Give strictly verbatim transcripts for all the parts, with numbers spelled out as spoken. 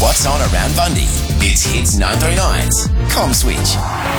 What's on around Bundy? It's Hits nine thirty-nine's Com Switch.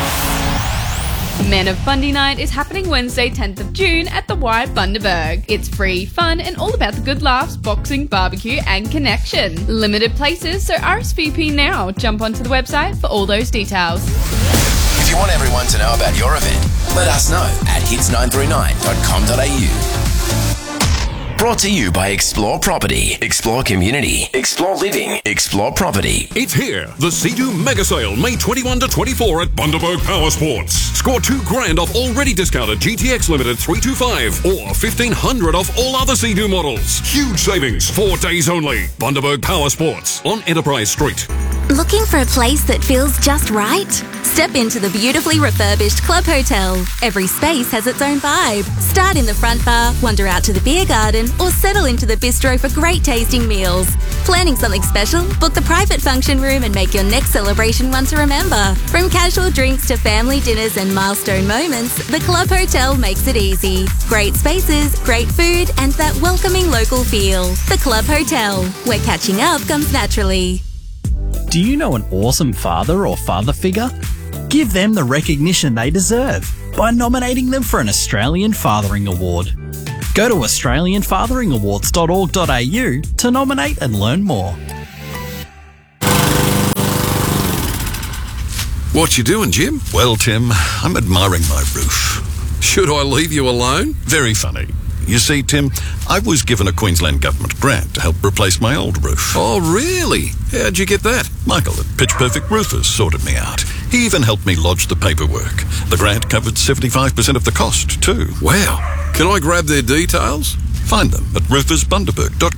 Men of Bundy Night is happening Wednesday, tenth of June at the Y Bundaberg. It's free, fun, and all about the good laughs, boxing, barbecue, and connection. Limited places, so R S V P now. Jump onto the website for all those details. If you want everyone to know about your event, let us know at hits nine three nine dot com dot a u. Brought to you by Explore Property, Explore Community, Explore Living, Explore Property. It's here. The Sea-Doo Mega Sale, May twenty-first to twenty-fourth at Bundaberg Power Sports. Score two grand off already discounted G T X Limited three twenty-five or fifteen hundred off all other Sea-Doo models. Huge savings, four days only. Bundaberg Power Sports on Enterprise Street. Looking for a place that feels just right? Step into the beautifully refurbished Club Hotel. Every space has its own vibe. Start in the front bar, wander out to the beer garden, or settle into the bistro for great tasting meals. Planning something special? Book the private function room and make your next celebration one to remember. From casual drinks to family dinners and milestone moments, the Club Hotel makes it easy. Great spaces, great food, and that welcoming local feel. The Club Hotel, where catching up comes naturally. Do you know an awesome father or father figure? Give them the recognition they deserve by nominating them for an Australian Fathering Award. Go to australian fathering awards dot org dot a u to nominate and learn more. What you doing, Jim? Well, Tim, I'm admiring my roof. Should I leave you alone? Very funny. You see, Tim, I was given a Queensland Government grant to help replace my old roof. Oh, really? How'd you get that? Michael at Pitch Perfect Roofers sorted me out. He even helped me lodge the paperwork. The grant covered seventy-five percent of the cost, too. Wow. Can I grab their details? Find them at roofers bundaberg dot com.